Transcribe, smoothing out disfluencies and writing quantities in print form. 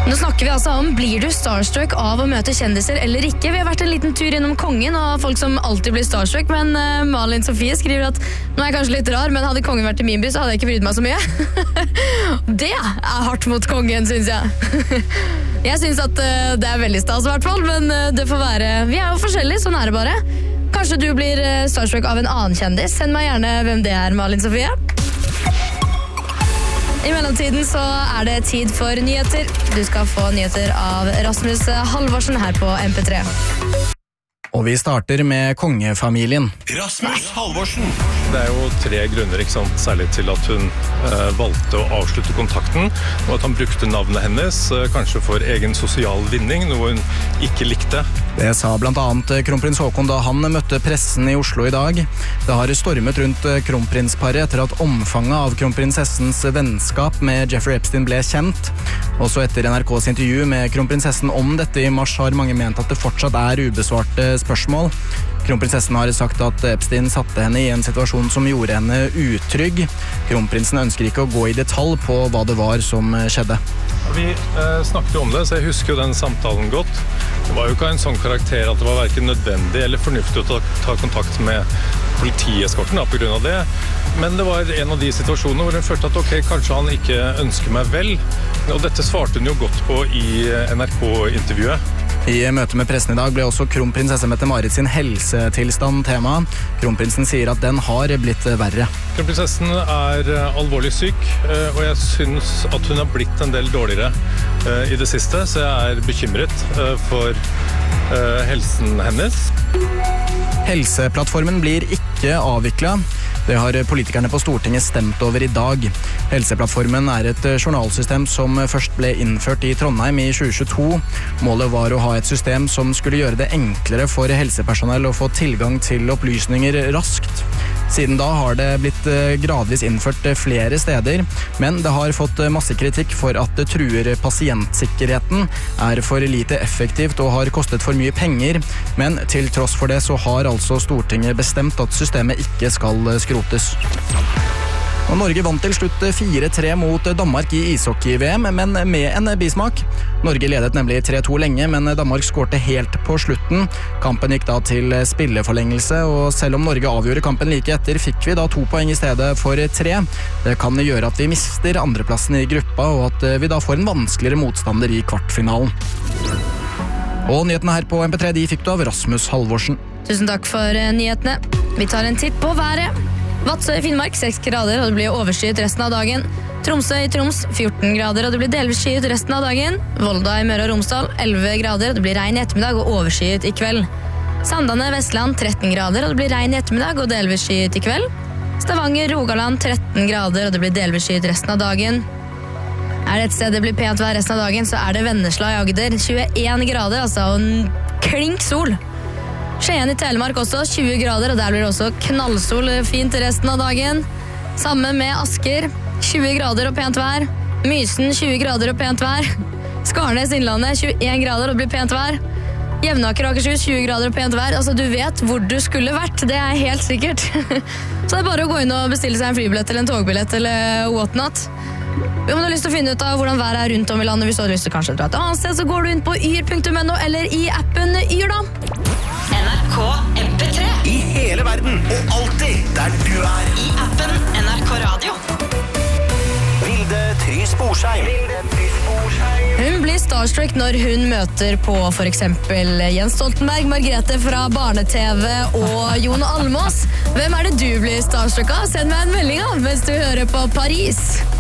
Nå snakker vi altså om, blir du starstruck av å møte kjendiser eller ikke? Vi har vært en liten tur innom kongen og folk som alltid blir starstruck, men Malin Sofie skriver at nå er jeg kanskje litt rar, men hadde kongen vært i min by, så hadde jeg ikke brydd meg så mye. Det er hardt mot kongen, synes jeg. Jeg synes at det er veldig stas i hvert fall, men det får være, vi er jo forskjellige, sånn er det bare. Kanskje du blir starstruck av en annen kjendis? Send meg gjerne hvem det er, Malin Sofie. I mellomtiden så er det tid for nyheter. Du skal få nyheter av Rasmus Halvorsen her på MP3. Og vi starter med kongefamilien. Rasmus Halvorsen! Det er jo 3 grunner, ikke sant? Særlig til at hun valgte å avslutte kontakten, og at han brukte navnet hennes, kanskje for egen sosial vinning, noe hun ikke likte. Det sa blant annet kronprins Haakon da han møtte pressen i Oslo i dag. Det har stormet rundt kronprinsparet etter at omfanget av kronprinsessens vennskap med Jeffrey Epstein ble kjent. Også etter NRKs intervju med kronprinsessen om dette i mars har mange ment at det fortsatt er ubesvarte spørsmål. Kronprinsessen har sagt at Epstein satte henne i en situasjon som gjorde henne utrygg. Kronprinsen ønsker ikke å gå i detalj på hva det var som skjedde. Vi snakket jo om det, så jeg husker jo den samtalen godt. Det var jo ikke en sånn karakter at det var hverken nødvendig eller fornuftig å ta kontakt med politieskorten på grunn av det. Men det var en av de situasjonene hvor hun følte at ok, kanskje han ikke ønsker meg vel. Og dette svarte hun jo godt på i NRK-intervjuet. I møte med pressen i dag ble også kronprinsesse Mette-Marit sin helsetilstand tema. Kronprinsen sier at den har blitt verre. Kronprinsessen er alvorlig syk, og jeg synes at hun har blitt en del dårligere i det siste, så jeg er bekymret for helsen hennes. Helseplattformen blir ikke avviklet. Det har politikerne på Stortinget stemt over i dag. Helseplattformen er et journalsystem som først ble innført i Trondheim i 2022. Målet var å ha et system som skulle gjøre det enklere for helsepersonell å få tilgang til opplysninger raskt. Siden da har det blitt gradvis innført flere steder, men det har fått masse kritikk for at det truer pasientsikkerheten, er for lite effektivt og har kostet for mye penger, men til tross for det så har altså Stortinget bestemt at systemet ikke skal skrotes. Og Norge vant til slutt 4-3 mot Danmark i ishockey-VM, men med en bismak. Norge ledet nemlig 3-2 lenge, men Danmark skårte helt på slutten. Kampen gikk da til spilleforlengelse, og selv om Norge avgjorde kampen like etter, fikk vi da 2 poeng i stedet for 3. Det kan gjøre at vi mister andreplassen i gruppa, og at vi da får en vanskeligere motstander i kvartfinalen. Og nyhetene her på MP3 de fikk du av Rasmus Halvorsen. Tusen takk for nyhetene. Vi tar en titt på været. Vadsø i Finnmark 6 grader, og det blir overskyet resten av dagen. Tromsø i Troms 14 grader, og det blir delvis skyet resten av dagen. Volda i Møre og Romsdal 11 grader, og det blir regn i ettermiddag og overskyet i kveld. Sandane Vestland 13 grader, og det blir regn i ettermiddag og delvis skyet i kveld. Stavanger Rogaland 13 grader, og det blir delvis skyet resten av dagen. Er det et sted det blir pent vær resten av dagen, så er det Vennesla i Agder 21 grader, altså, og en klink sol. Skien i Telemark også 20 grader, og der blir det også knallsol fint resten av dagen. Samme med Asker, 20 grader og pent vær. Mysen 20 grader og pent vær. Skarnes Innlandet 21 grader og det blir pent vær. Jevnaker Akershus 20 grader og pent vær. Altså, du vet hvor du skulle vært, det er helt sikkert. Så det er bare å gå inn og bestille seg en flybillett eller en togbillett eller whatnot. Om du har lyst til å finne ut av hvordan været er rundt om i landet, hvis du har lyst til kanskje å dra et annet sted, så går du inn på yr.no eller i appen Yr da. NRK MP3 I hele verden og alltid der du er. I appen NRK Radio. Vilde Trys Borsheim. Hun blir starstruck når hun møter på for eksempel Jens Stoltenberg, Margrethe fra Barne-TV og Jon Almaas. Hvem er det du blir starstruck av? Send meg en melding av mens du hører på Paris.